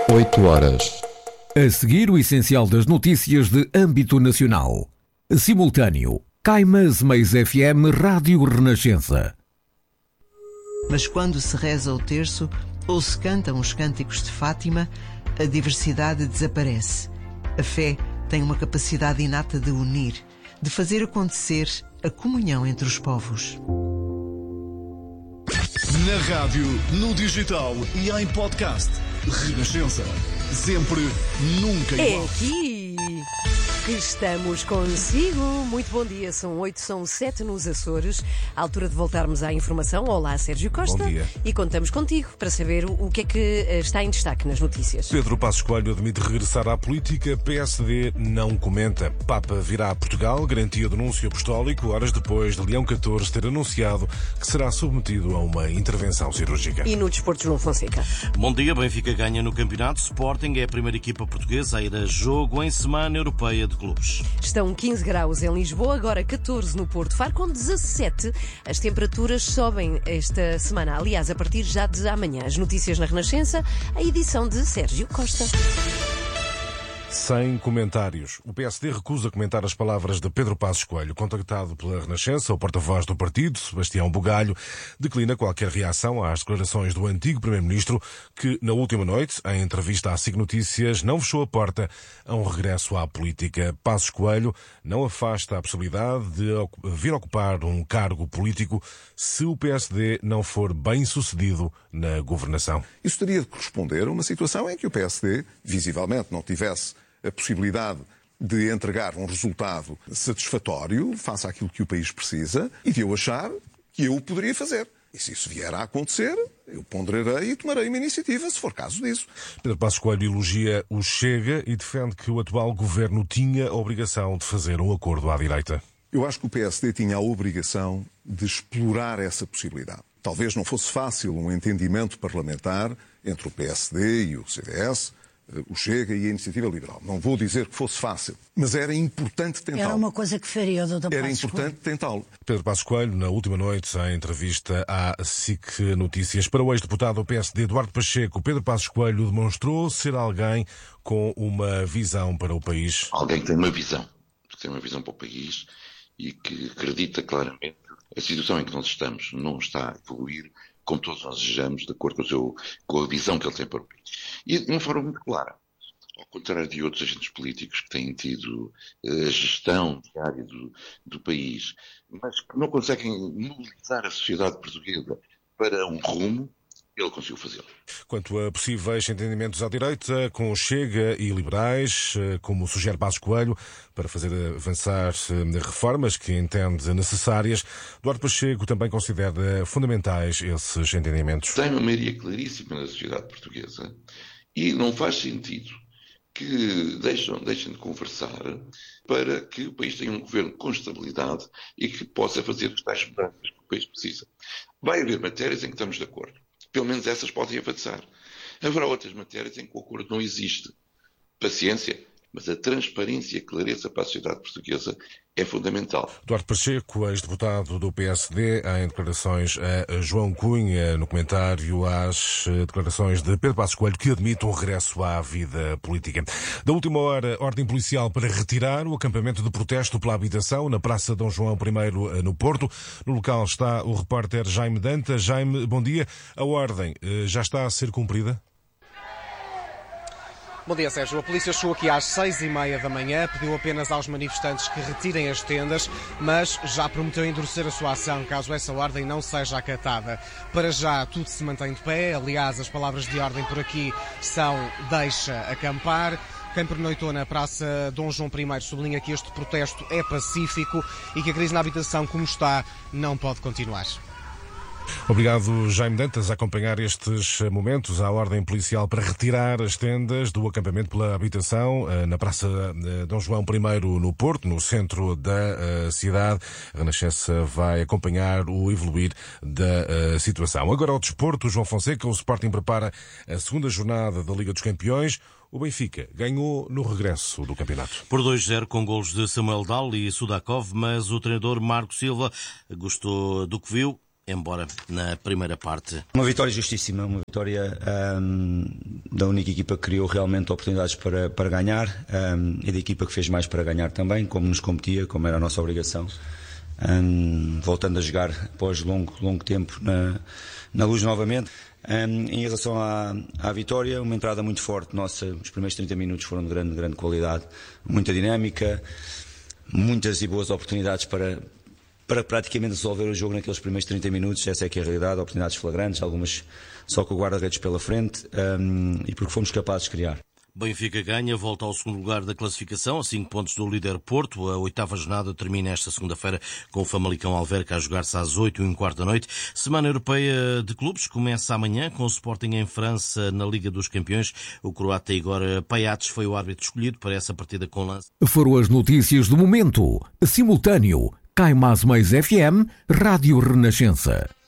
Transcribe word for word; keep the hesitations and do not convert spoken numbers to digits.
oito horas. A seguir, o essencial das notícias de âmbito nacional. Simultâneo, Caimas Meias F M Rádio Renascença. Mas quando se reza o terço ou se cantam os cânticos de Fátima, a diversidade desaparece. A fé tem uma capacidade inata de unir, de fazer acontecer a comunhão entre os povos. Na rádio, no digital e em podcast. Renascença. Sempre, nunca igual. É aqui que estamos consigo. Muito bom dia. São oito, são sete nos Açores. À altura de voltarmos à informação. Olá, Sérgio Costa. Bom dia. E contamos contigo para saber o, o que é que está em destaque nas notícias. Pedro Passos Coelho admite regressar à política. P S D não comenta. Papa virá a Portugal, garantia do anúncio apostólico, horas depois de Leão catorze ter anunciado que será submetido a uma intervenção cirúrgica. E no desporto, João Fonseca. Bom dia. Benfica ganha no campeonato. Sporting é a primeira equipa portuguesa a ir a jogo em Semana Europeia de Clubes. Estão quinze graus em Lisboa, agora catorze no Porto Faro, com dezassete. As temperaturas sobem esta semana. Aliás, a partir já de amanhã. As notícias na Renascença, a edição de Sérgio Costa. Sem comentários. O P S D recusa comentar as palavras de Pedro Passos Coelho. Contactado pela Renascença, o porta-voz do partido, Sebastião Bugalho, declina qualquer reação às declarações do antigo primeiro-ministro que, na última noite, em entrevista à S I C Notícias, não fechou a porta a um regresso à política. Passos Coelho não afasta a possibilidade de vir ocupar um cargo político se o P S D não for bem sucedido na governação. Isso teria de corresponder a uma situação em que o P S D, visivelmente, não tivesse a possibilidade de entregar um resultado satisfatório face àquilo que o país precisa e de eu achar que eu o poderia fazer. E se isso vier a acontecer, eu ponderarei e tomarei uma iniciativa, se for caso disso. Pedro Passos Coelho elogia o Chega e defende que o atual governo tinha a obrigação de fazer um acordo à direita. Eu acho que o P S D tinha a obrigação de explorar essa possibilidade. Talvez não fosse fácil um entendimento parlamentar entre o P S D e o C D S, o Chega e a Iniciativa Liberal. Não vou dizer que fosse fácil, mas era importante tentá-lo. Era uma coisa que faria, doutor Era Passos importante Coelho. tentá-lo. Pedro Passos Coelho, na última noite, em entrevista à S I C Notícias, para o ex-deputado do P S D, Eduardo Pacheco, Pedro Passos Coelho demonstrou ser alguém com uma visão para o país. Alguém que tem uma visão, que tem uma visão para o país e que acredita claramente que a situação em que nós estamos não está a evoluir como todos nós desejamos, de acordo com, o seu, com a visão que ele tem para o país. E de uma forma muito clara. Ao contrário de outros agentes políticos que têm tido a gestão diária do, do país, mas que não conseguem mobilizar a sociedade portuguesa para um rumo, ele conseguiu fazê-lo. Quanto a possíveis entendimentos à direita, com o Chega e liberais, como sugere Passos Coelho, para fazer avançar reformas que entende necessárias, Eduardo Pacheco também considera fundamentais esses entendimentos. Tem uma maioria claríssima na sociedade portuguesa e não faz sentido que deixem, deixem de conversar para que o país tenha um governo com estabilidade e que possa fazer as tais mudanças que o país precisa. Vai haver matérias em que estamos de acordo. Pelo menos essas podem avançar. Haverá outras matérias em que o acordo não existe. Paciência, mas a transparência e a clareza para a sociedade portuguesa é fundamental. Eduardo Pacheco, ex-deputado do P S D, em declarações a João Cunha, no comentário às declarações de Pedro Passos Coelho, que admite um regresso à vida política. Da última hora, ordem policial para retirar o acampamento de protesto pela habitação na Praça Dom João I, no Porto. No local está o repórter Jaime Dantas. Jaime, bom dia. A ordem já está a ser cumprida? Bom dia, Sérgio. A polícia chegou aqui às seis e meia da manhã, pediu apenas aos manifestantes que retirem as tendas, mas já prometeu endurecer a sua ação caso essa ordem não seja acatada. Para já, tudo se mantém de pé. Aliás, as palavras de ordem por aqui são deixa acampar. Quem pernoitou na Praça Dom João I sublinha que este protesto é pacífico e que a crise na habitação, como está, não pode continuar. Obrigado, Jaime Dantas, a acompanhar estes momentos. A ordem policial para retirar as tendas do acampamento pela habitação na Praça Dom João I, no Porto, no centro da cidade. A Renascença vai acompanhar o evoluir da situação. Agora ao desporto, João Fonseca. O Sporting prepara a segunda jornada da Liga dos Campeões. O Benfica ganhou no regresso do campeonato. Por dois a zero com golos de Samuel Dal e Sudakov, mas o treinador Marco Silva gostou do que viu, embora na primeira parte. Uma vitória justíssima, uma vitória hum, da única equipa que criou realmente oportunidades para, para ganhar um, e da equipa que fez mais para ganhar também, como nos competia, como era a nossa obrigação. Um, voltando a jogar após longo, longo tempo na, na Luz novamente. Um, em relação à, à vitória, uma entrada muito forte nossa. Os primeiros trinta minutos foram de grande, grande qualidade, muita dinâmica, muitas e boas oportunidades para, para praticamente resolver o jogo naqueles primeiros trinta minutos. Essa é que é a realidade, oportunidades flagrantes, algumas só com o guarda-redes pela frente, um, e porque fomos capazes de criar. Benfica ganha, volta ao segundo lugar da classificação, a cinco pontos do líder Porto. A oitava jornada termina esta segunda-feira com o Famalicão Alverca a jogar-se às oito e um quarto da noite. Semana Europeia de Clubes começa amanhã com o Sporting em França na Liga dos Campeões. O croata Igor Payates foi o árbitro escolhido para essa partida com lance. Foram as notícias do momento. Simultâneo, Caimás Mais F M, Rádio Renascença.